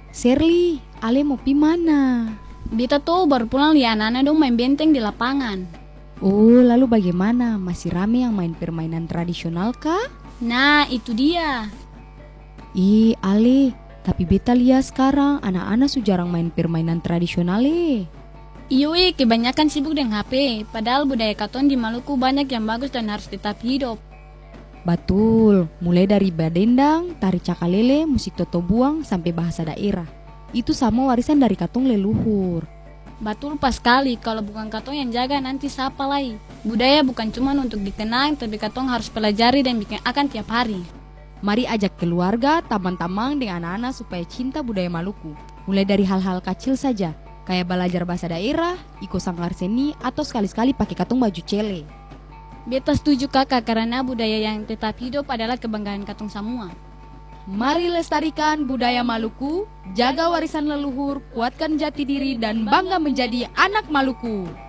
Shirley, Ale mau pi mana? Beta tuh baru pulang lihat anak-anak dong main benteng di lapangan. Oh, lalu bagaimana? Masih rame yang main permainan tradisional kah? Nah, itu dia. Ih, Ale, tapi beta lihat sekarang anak-anak su jarang main permainan tradisional Iya, kebanyakan sibuk dengan HP. Padahal budaya katon di Maluku banyak yang bagus dan harus tetap hidup. Betul, mulai dari badendang, tari cakalele, musik toto buang, sampai bahasa daerah. Itu sama warisan dari katong leluhur. Betul pas sekali, kalau bukan katong yang jaga nanti siapa lagi. Budaya bukan cuma untuk ditenang, tapi katong harus pelajari dan bikin akan tiap hari. Mari ajak keluarga, teman-teman, dengan anak-anak supaya cinta budaya Maluku. Mulai dari hal-hal kecil saja, kayak belajar bahasa daerah, ikut sanggar seni, atau sekali-sekali pakai katong baju cele. Beta setuju kakak, karena budaya yang tetap hidup adalah kebanggaan katong semua. Mari lestarikan budaya Maluku, jaga warisan leluhur, kuatkan jati diri, dan bangga menjadi anak Maluku.